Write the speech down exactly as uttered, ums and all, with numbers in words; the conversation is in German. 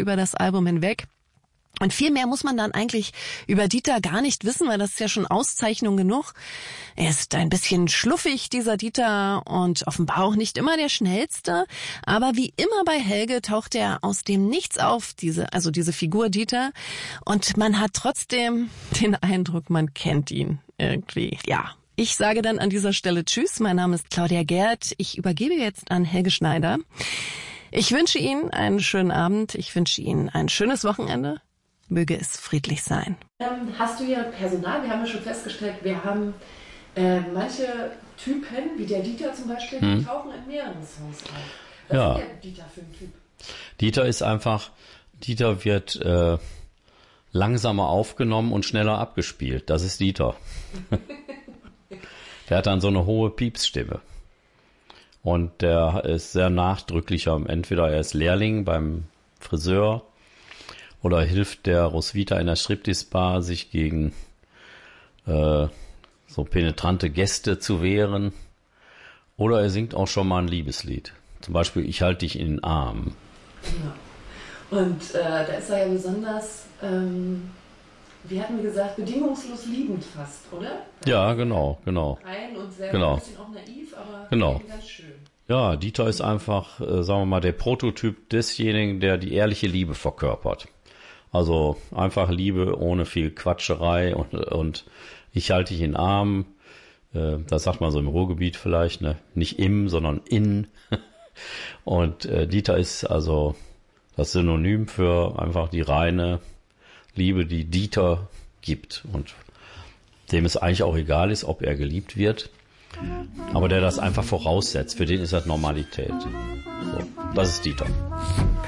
über das Album hinweg. Und viel mehr muss man dann eigentlich über Dieter gar nicht wissen, weil das ist ja schon Auszeichnung genug. Er ist ein bisschen schluffig, dieser Dieter, und offenbar auch nicht immer der Schnellste. Aber wie immer bei Helge taucht er aus dem Nichts auf, diese, also diese Figur Dieter. Und man hat trotzdem den Eindruck, man kennt ihn irgendwie. Ja, ich sage dann an dieser Stelle Tschüss. Mein Name ist Claudia Gerd. Ich übergebe jetzt an Helge Schneider. Ich wünsche Ihnen einen schönen Abend. Ich wünsche Ihnen ein schönes Wochenende. Möge es friedlich sein. Ähm, hast du ja Personal, wir haben ja schon festgestellt, wir haben äh, manche Typen, wie der Dieter zum Beispiel, die hm. tauchen in mehreren Songs auf. Was ja. ist der Dieter für ein Typ? Dieter ist einfach, Dieter wird äh, langsamer aufgenommen und schneller abgespielt. Das ist Dieter. Der hat dann so eine hohe Piepsstimme. Und der ist sehr nachdrücklicher. Entweder er ist Lehrling beim Friseur, oder hilft der Roswitha in der Striptease-Bar, sich gegen äh, so penetrante Gäste zu wehren. Oder er singt auch schon mal ein Liebeslied. Zum Beispiel Ich halte dich in den Arm. Ja. Und äh, da ist er ja besonders, ähm, wie hatten wir gesagt, bedingungslos liebend fast, oder? Ja, genau, genau. Rein und selber genau. ein bisschen auch naiv, aber genau. ganz schön. Ja, Dieter ist einfach, äh, sagen wir mal, der Prototyp desjenigen, der die ehrliche Liebe verkörpert. Also einfach Liebe ohne viel Quatscherei und, und ich halte dich in den Arm. Äh, das sagt man so im Ruhrgebiet vielleicht, ne? Nicht im, sondern in. Und äh, Dieter ist also das Synonym für einfach die reine Liebe, die Dieter gibt. Und dem es eigentlich auch egal ist, ob er geliebt wird. Aber der das einfach voraussetzt. Für den ist das Normalität. So, das ist Dieter.